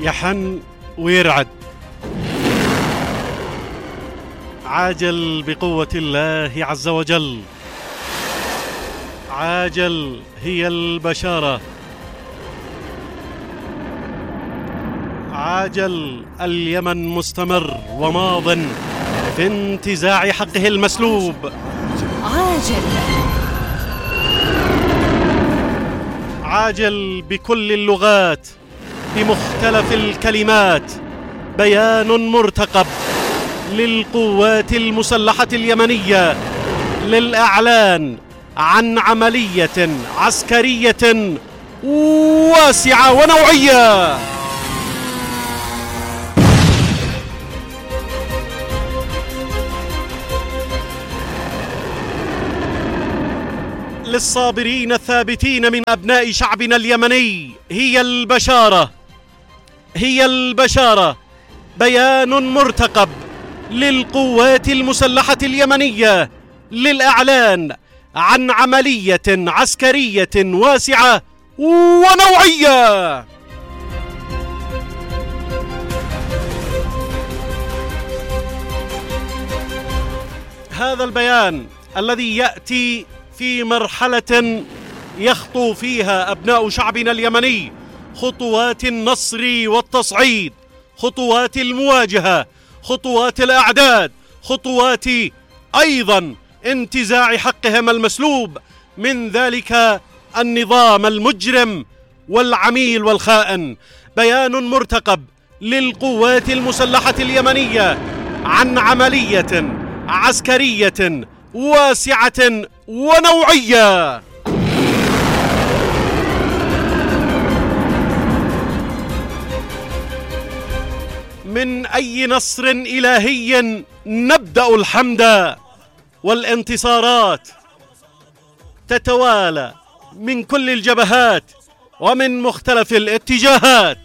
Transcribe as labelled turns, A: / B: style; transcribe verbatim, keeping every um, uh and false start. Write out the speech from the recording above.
A: يحن ويرعد. عاجل بقوة الله عز وجل، عاجل هي البشارة، عاجل اليمن مستمر وماض في انتزاع حقه المسلوب.
B: عاجل
A: عاجل بكل اللغات بمختلف الكلمات، بيان مرتقب للقوات المسلحة اليمنية للإعلان عن عملية عسكرية واسعة ونوعية. للصابرين الثابتين من أبناء شعبنا اليمني هي البشارة، هي البشارة، بيان مرتقب للقوات المسلحة اليمنية للإعلان عن عملية عسكرية واسعة ونوعية. هذا البيان الذي يأتي في مرحلة يخطو فيها أبناء شعبنا اليمني خطوات النصر والتصعيد، خطوات المواجهة، خطوات الأعداد، خطوات أيضا انتزاع حقهم المسلوب من ذلك النظام المجرم والعميل والخائن. بيان مرتقب للقوات المسلحة اليمنية عن عملية عسكرية واسعة ونوعية. من أي نصر إلهي نبدأ الحمد، والانتصارات تتوالى من كل الجبهات ومن مختلف الاتجاهات.